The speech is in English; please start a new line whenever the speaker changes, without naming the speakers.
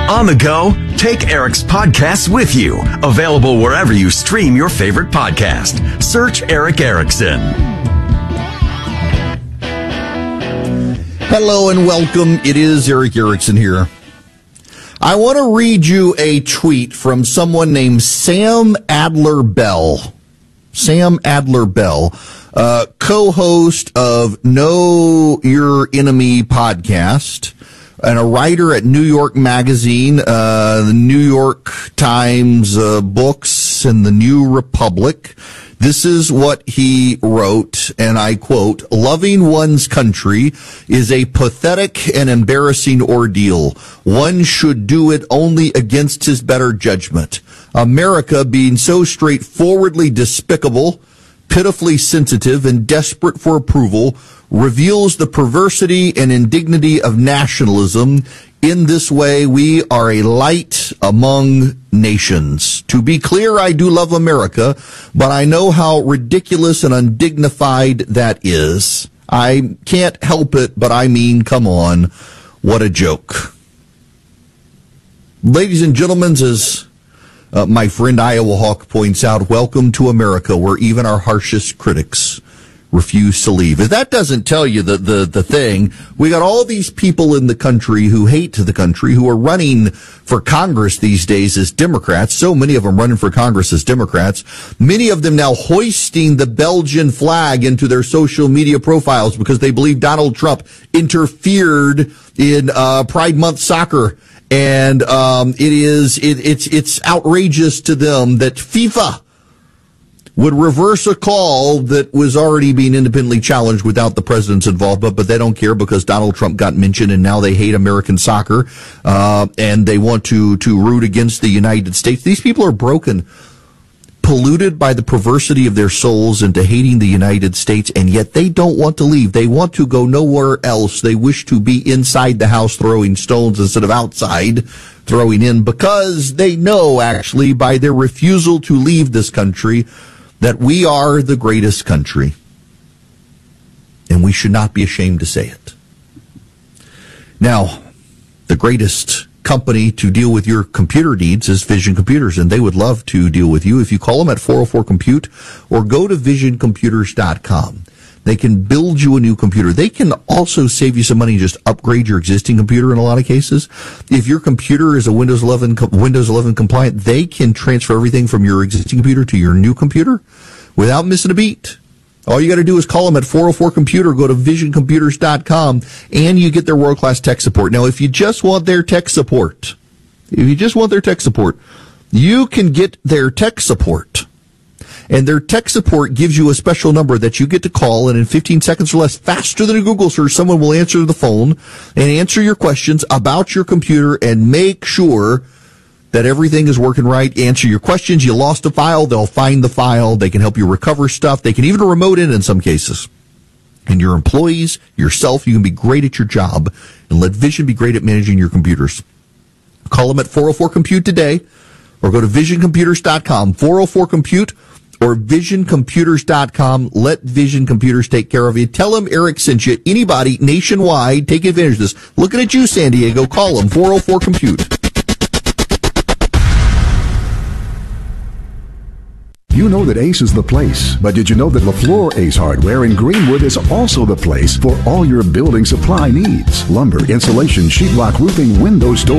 On the go, take Eric's podcasts with you. Available wherever you stream your favorite podcast. Search Eric Erickson.
Hello and welcome. It is Eric Erickson here. I want to read you a tweet from someone named Sam Adler Bell. Sam Adler Bell, co-host of Know Your Enemy podcast and a writer at New York Magazine, the New York Times books, and the New Republic. This is what he wrote, and I quote, "Loving one's country is a pathetic and embarrassing ordeal. One should do it only against his better judgment. America, being so straightforwardly despicable, pitifully sensitive, and desperate for approval, reveals the perversity and indignity of nationalism. In this way, we are a light among nations. To be clear, I do love America, but I know how ridiculous and undignified that is. I can't help it, but I mean, come on, what a joke." Ladies and gentlemen, as my friend Iowa Hawk points out, welcome to America, where even our harshest critics refuse to leave. If that doesn't tell you the thing, we got all these people in the country who hate the country, who are running for Congress these days as Democrats. So many of them running for Congress as Democrats. Many of them now hoisting the Belgian flag into their social media profiles because they believe Donald Trump interfered in Pride Month soccer. And it's outrageous to them that FIFA would reverse a call that was already being independently challenged without the president's involvement, but they don't care because Donald Trump got mentioned, and now they hate American soccer, and they want to root against the United States. These people are broken, polluted by the perversity of their souls into hating the United States, and yet they don't want to leave. They want to go nowhere else. They wish to be inside the house throwing stones instead of outside throwing in, because they know, actually, by their refusal to leave this country, that we are the greatest country, and we should not be ashamed to say it. Now, the greatest company to deal with your computer needs is Vision Computers, and they would love to deal with you. If you call them at 404-COMPUTE or go to visioncomputers.com, they can build you a new computer. They can also save you some money and just upgrade your existing computer in a lot of cases. If your computer is a Windows 11 compliant, they can transfer everything from your existing computer to your new computer without missing a beat. All you got to do is call them at 404-COMPUTE, go to visioncomputers.com, and you get their world-class tech support. Now, if you just want their tech support, you can get their tech support. And their tech support gives you a special number that you get to call, and in 15 seconds or less, faster than a Google search, someone will answer the phone and answer your questions about your computer and make sure that everything is working right. Answer your questions. You lost a file, they'll find the file. They can help you recover stuff. They can even remote in some cases. And your employees, yourself, you can be great at your job, and let Vision be great at managing your computers. Call them at 404-COMPUTE today, or go to visioncomputers.com, 404-COMPUTE, or visioncomputers.com. Let Vision Computers take care of you. Tell them Eric sent you. Anybody nationwide, take advantage of this. Looking at you, San Diego. Call them, 404-COMPUTE.
You know that Ace is the place, but did you know that LaFleur Ace Hardware in Greenwood is also the place for all your building supply needs? Lumber, insulation, sheetrock, roofing, windows, doors,